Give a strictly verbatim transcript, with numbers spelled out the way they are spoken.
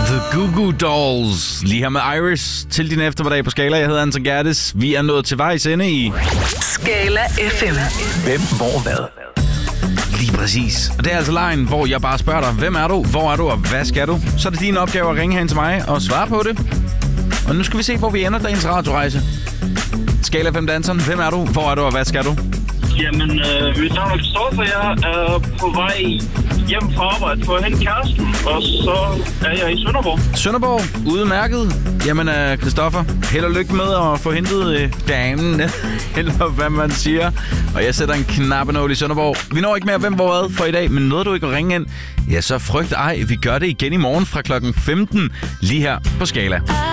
The Goo Goo Dolls. Lige her med Iris til din eftermiddag på Skala. Jeg hedder Anton Gerdes. Vi er nået til vejs ende i Skala F M. Hvem, hvor, hvad? Lige præcis. Og det er altså lejen, hvor jeg bare spørger dig, hvem er du, hvor er du og hvad skal du? Så er det din opgave at ringe hen til mig og svare på det. Og nu skal vi se, hvor vi ender dagens radiorejse. Skala F M danseren, hvem er du, hvor er du og hvad skal du? Jamen, øh, mit navn er Kristoffer. Jeg er på vej hjem fra arbejde for at hente kæresten, og så er jeg i Sønderborg. Sønderborg, udmærket. Jamen, uh, Kristoffer, held og lykke med at få hentet uh, damen, eller hvad man siger. Og jeg sætter en knappenål i Sønderborg. Vi når ikke mere hvem hvor hvad for i dag, men nåede du ikke at ringe ind? Ja, så frygt ej, vi gør det igen i morgen fra klokken femten, lige her på Skala.